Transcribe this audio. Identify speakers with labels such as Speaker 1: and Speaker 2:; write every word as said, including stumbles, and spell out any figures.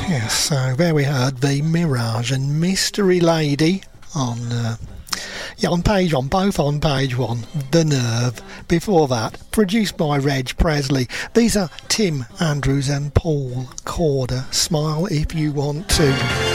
Speaker 1: Yes, so there we heard the Mirage and Mystery Lady on uh, yeah, on page one, both on page one. The Nerve. Before that, produced by Reg Presley. These are Tim Andrews and Paul Corder. Smile if you want to.